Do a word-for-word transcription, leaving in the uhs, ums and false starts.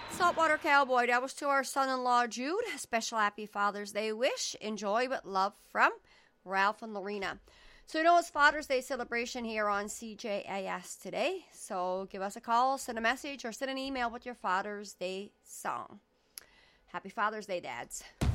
Saltwater Cowboy, that was to our son-in-law Jude. A special happy Father's Day wish. Enjoy with love from Ralph and Lorena. So you know it's Father's Day celebration here on C J A S today. So give us a call, send a message, or send an email with your Father's Day song. Happy Father's Day, dads.